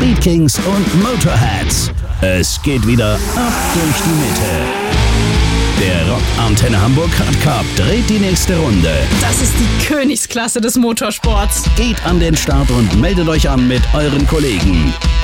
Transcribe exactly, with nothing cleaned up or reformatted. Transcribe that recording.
Speed Kings und Motorheads. Es geht wieder ab durch die Mitte. Der Rock Antenne Hamburg Hard Cup dreht die nächste Runde. Das ist die Königsklasse des Motorsports. Geht an den Start und meldet euch an mit euren Kollegen.